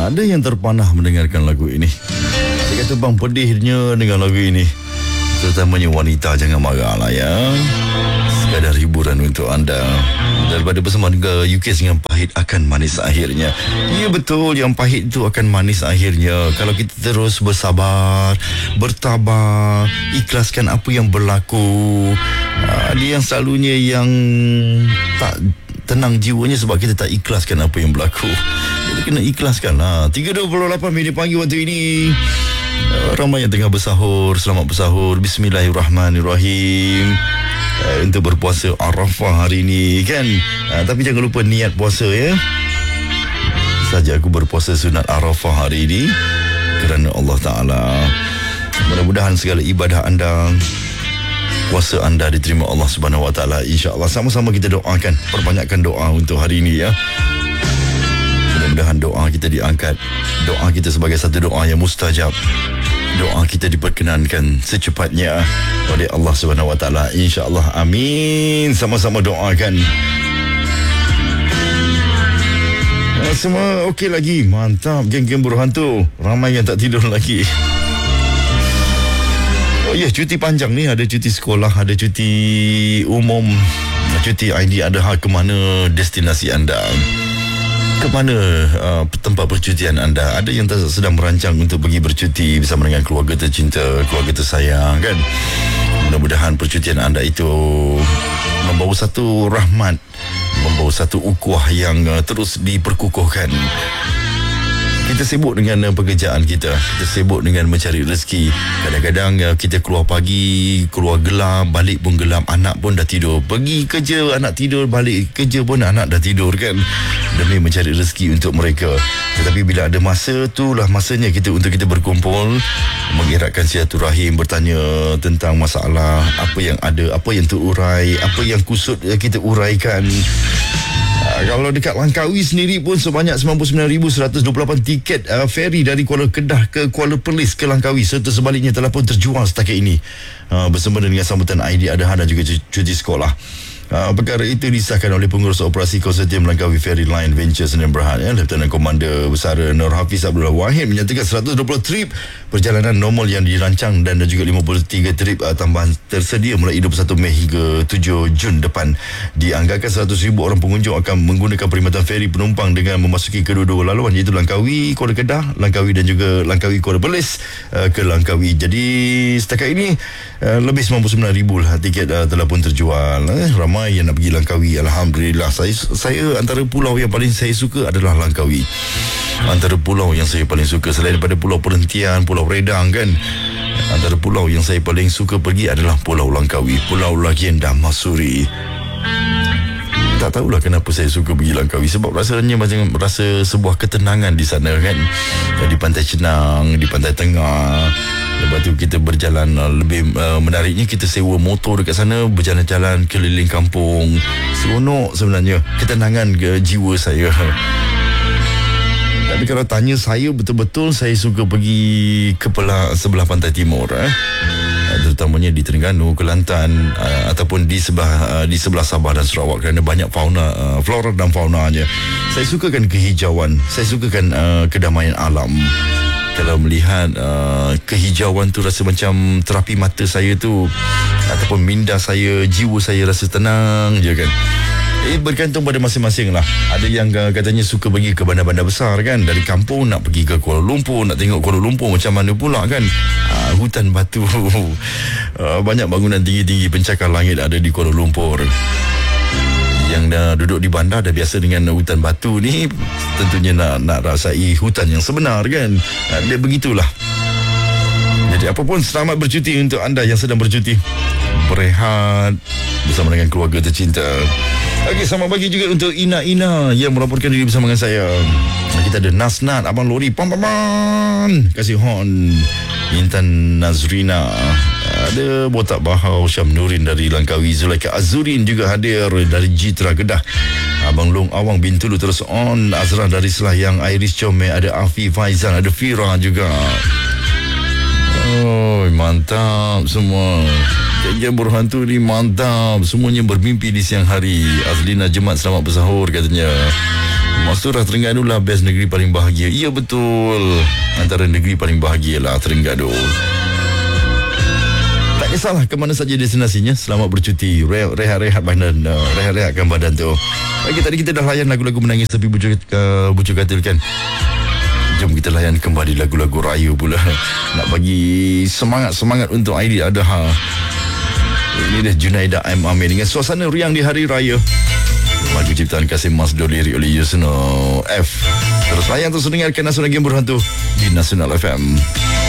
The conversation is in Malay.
Ada yang terpanah mendengarkan lagu ini. Dia kata, bang, pedihnya dengan lagu ini. Terutamanya wanita, jangan marah lah ya. Sekadar hiburan untuk anda. Daripada persembahan ke UK dengan pahit akan manis akhirnya. Ya betul, yang pahit itu akan manis akhirnya. Kalau kita terus bersabar, bertabah, ikhlaskan apa yang berlaku. Dia yang selalunya yang tak tenang jiwanya sebab kita tak ikhlaskan apa yang berlaku. Jadi kena ikhlaskan lah. 3.28 minit pagi waktu ini. Ramai yang tengah bersahur. Selamat bersahur. Bismillahirrahmanirrahim. Untuk berpuasa Arafah hari ini kan. Tapi jangan lupa niat puasa ya. Saja aku berpuasa sunat Arafah hari ini kerana Allah Ta'ala. Mudah-mudahan segala ibadah anda, puasa anda diterima Allah Subhanahu Wa Ta'ala, insya-Allah. Sama-sama kita doakan, perbanyakkan doa untuk hari ini ya. Mudah-mudahan doa kita diangkat. Doa kita sebagai satu doa yang mustajab. Doa kita diperkenankan secepatnya oleh Allah Subhanahu Wa Ta'ala, insya-Allah. Amin. Sama-sama doakan. Semua okey lagi. Mantap. Geng-geng buruh hantu. Ramai yang tak tidur lagi. Oh ya, cuti panjang ni. Ada cuti sekolah, ada cuti umum, cuti ID Adha. Ke mana destinasi anda? Ke mana tempat percutian anda? Ada yang sedang merancang untuk pergi bercuti bersama dengan keluarga tercinta, keluarga tersayang kan. Mudah-mudahan percutian anda itu membawa satu rahmat, membawa satu ukhuwah yang terus diperkukuhkan. Kita sibuk dengan pekerjaan kita. Kita sibuk dengan mencari rezeki. Kadang-kadang kita keluar pagi, keluar gelap, balik pun gelap, anak pun dah tidur. Pergi kerja, anak tidur, balik kerja pun anak dah tidur kan. Demi mencari rezeki untuk mereka. Tetapi bila ada masa, itulah masanya untuk kita berkumpul, mengeratkan silaturahim, bertanya tentang masalah, apa yang ada, apa yang terurai, apa yang kusut kita uraikan. Kalau dekat Langkawi sendiri pun sebanyak 99,128 tiket feri dari Kuala Kedah ke Kuala Perlis ke Langkawi serta sebaliknya telah pun terjual setakat ini, bersama dengan sambutan ID Adha dan juga cuti sekolah. Perkara itu disahkan oleh Pengurus Operasi Konsortium Langkawi Ferry Line Ventures Sdn Bhd ya, Lieutenant Komander Besara Nur Hafiz Abdullah Wahid menyatakan 120 trip perjalanan normal yang dirancang dan juga 53 trip tambahan tersedia mulai 21 Mei hingga 7 Jun depan. Dianggarkan 100,000 orang pengunjung akan menggunakan perkhidmatan feri penumpang dengan memasuki kedua-dua laluan, iaitu Langkawi Kuala Kedah, Langkawi dan juga Langkawi Kuala Perlis ke Langkawi. Jadi setakat ini lebih 99,000 lah tiket telah pun terjual. Ramai yang nak pergi Langkawi. Alhamdulillah. Saya antara pulau yang paling saya suka adalah Langkawi. Antara pulau yang saya paling suka selain daripada Pulau Perhentian, Pulau Redang kan. Antara pulau yang saya paling suka pergi adalah Pulau Langkawi, Pulau Legenda Masuri. Tak tahulah kenapa saya suka pergi Langkawi, sebab rasanya macam rasa sebuah ketenangan di sana kan. Di Pantai Cenang, di Pantai Tengah. Lepas tu kita berjalan, lebih menariknya kita sewa motor dekat sana, berjalan-jalan keliling kampung. Seronok sebenarnya, ketenangan ke jiwa saya. Tapi kalau tanya saya, betul-betul saya suka pergi ke sebelah pantai timur, terutamanya di Terengganu, Kelantan, ataupun di sebelah Sabah dan Sarawak, kerana banyak fauna, flora dan faunanya. Saya sukakan kehijauan, saya sukakan kedamaian alam. Kalau melihat kehijauan tu, rasa macam terapi mata saya tu, ataupun minda saya, jiwa saya rasa tenang je kan. Bergantung pada masing-masing lah. Ada yang katanya suka pergi ke bandar-bandar besar kan. Dari kampung nak pergi ke Kuala Lumpur, nak tengok Kuala Lumpur macam mana pula kan. Hutan batu. Banyak bangunan tinggi-tinggi pencakar langit ada di Kuala Lumpur. Yang dah duduk di bandar dah biasa dengan hutan batu ni, tentunya nak rasai hutan yang sebenar kan. Dia begitulah. Jadi apapun, selamat bercuti untuk anda yang sedang bercuti. Berehat bersama dengan keluarga tercinta. Okey, selamat pagi juga untuk Ina yang melaporkan diri bersama dengan saya. Kita ada Nasnat, Abang Lori, pam. Kasih horn. Intan Nazrina, ada Botak Bahau, Syam Nurin dari Langkawi, Zulaika Azurin juga hadir dari Jitra Kedah, Abang Long Awang Bintulu terus on, Azrah dari Selayang, Iris Comel, ada Afi Faizan, ada Fira juga. Oh, mantap semua. Geng buruh hantu ni mantap. Semuanya bermimpi di siang hari. Azlina Jemat, selamat bersahur katanya. Masturah Terengganu lah best negeri paling bahagia. Ya betul, antara negeri paling bahagia lah Terengganu. Tak kisahlah ke mana saja destinasinya, selamat bercuti, rehat-rehat badan, rehat-rehatkan badan tu. Pagi tadi kita dah layan lagu-lagu menangis tapi bucu katil kan. Jom kita layan kembali lagu-lagu raya pula. Nak bagi semangat untuk Aidiladha. Ini dah Junaidah M. Amir dengan suasana riang di hari raya. Lagu ciptaan Kasim Masdo, lirik oleh Yusno F. Terus layan terus dengarkan Nasional Game Berhantu di Nasional FM.